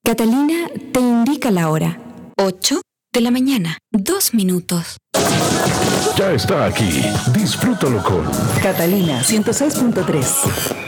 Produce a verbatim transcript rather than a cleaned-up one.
Catalina te indica la hora. ocho de la mañana, dos minutos. Ya está aquí. Disfrútalo con Catalina ciento seis punto tres.